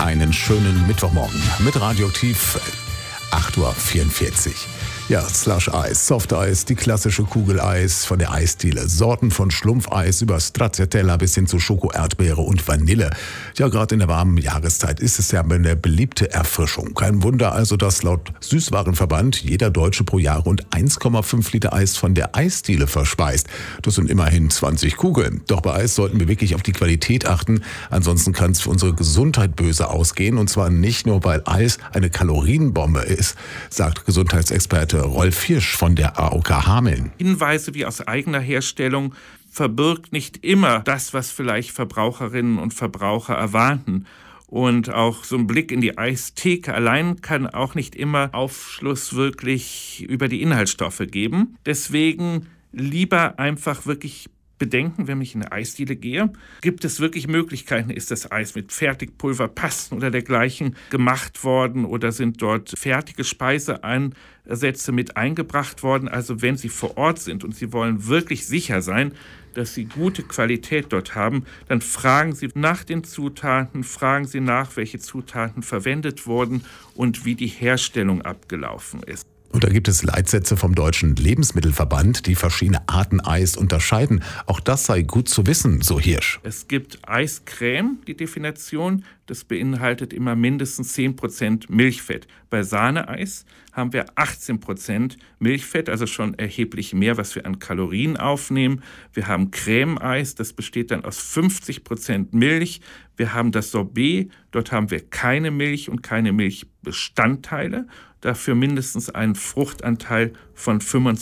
Einen schönen Mittwochmorgen mit Radioaktiv 8:44 Uhr. Ja, Slush-Eis, Soft-Eis, die klassische Kugeleis von der Eisdiele. Sorten von Schlumpfeis über Stracciatella bis hin zu Schoko-Erdbeere und Vanille. Ja, gerade in der warmen Jahreszeit ist es ja eine beliebte Erfrischung. Kein Wunder also, dass laut Süßwarenverband jeder Deutsche pro Jahr rund 1,5 Liter Eis von der Eisdiele verspeist. Das sind immerhin 20 Kugeln. Doch bei Eis sollten wir wirklich auf die Qualität achten. Ansonsten kann es für unsere Gesundheit böse ausgehen. Und zwar nicht nur, weil Eis eine Kalorienbombe ist, sagt Gesundheitsexperte Rolf Hirsch von der AOK Hameln. Hinweise wie aus eigener Herstellung verbirgt nicht immer das, was vielleicht Verbraucherinnen und Verbraucher erwarten. Und auch so ein Blick in die Eistheke allein kann auch nicht immer Aufschluss wirklich über die Inhaltsstoffe geben. Deswegen lieber einfach wirklich bedenken, wenn ich in eine Eisdiele gehe, gibt es wirklich Möglichkeiten? Ist das Eis mit Fertigpulver, Pasten oder dergleichen gemacht worden oder sind dort fertige Speiseansätze mit eingebracht worden? Also wenn Sie vor Ort sind und Sie wollen wirklich sicher sein, dass Sie gute Qualität dort haben, dann fragen Sie nach den Zutaten, fragen Sie nach, welche Zutaten verwendet wurden und wie die Herstellung abgelaufen ist. Und da gibt es Leitsätze vom Deutschen Lebensmittelverband, die verschiedene Arten Eis unterscheiden. Auch das sei gut zu wissen, so Hirsch. Es gibt Eiscreme, die Definition. Das beinhaltet immer mindestens 10% Milchfett. Bei Sahneeis haben wir 18% Milchfett, also schon erheblich mehr, was wir an Kalorien aufnehmen. Wir haben Creme-Eis, das besteht dann aus 50% Milch. Wir haben das Sorbet, dort haben wir keine Milch und keine Milchbestandteile. Dafür mindestens einen Fruchtanteil von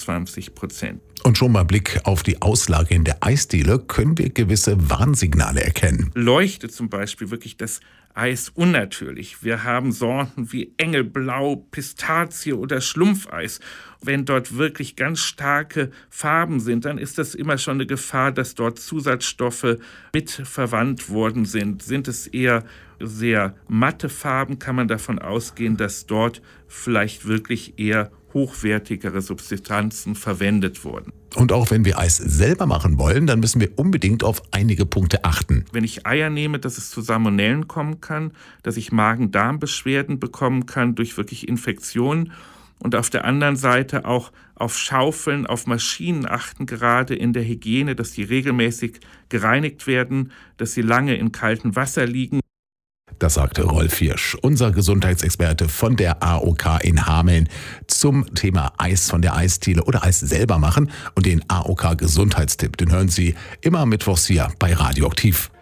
25%. Und schon mal Blick auf die Auslage in der Eisdiele können wir gewisse Warnsignale erkennen. Leuchtet zum Beispiel wirklich das Eis unnatürlich. Wir haben Sorten wie Engelblau, Pistazie oder Schlumpfeis. Wenn dort wirklich ganz starke Farben sind, dann ist das immer schon eine Gefahr, dass dort Zusatzstoffe mit verwandt worden sind. Sind es eher sehr matte Farben, kann man davon ausgehen, dass dort vielleicht wirklich eher hochwertigere Substanzen verwendet wurden. Und auch wenn wir Eis selber machen wollen, dann müssen wir unbedingt auf einige Punkte achten. Wenn ich Eier nehme, dass es zu Salmonellen kommen kann, dass ich Magen-Darm-Beschwerden bekommen kann durch wirklich Infektionen. Und auf der anderen Seite auch auf Schaufeln, auf Maschinen achten, gerade in der Hygiene, dass die regelmäßig gereinigt werden, dass sie lange in kaltem Wasser liegen. Das sagte Rolf Hirsch, unser Gesundheitsexperte von der AOK in Hameln zum Thema Eis von der Eisdiele oder Eis selber machen. Und den AOK Gesundheitstipp, den hören Sie immer mittwochs hier bei Radioaktiv.